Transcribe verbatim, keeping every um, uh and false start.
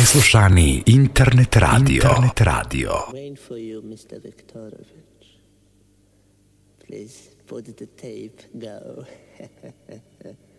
najslušaniji internet radio. Internet radio. Wait for you, mister Viktorovich. Please put the tape, go.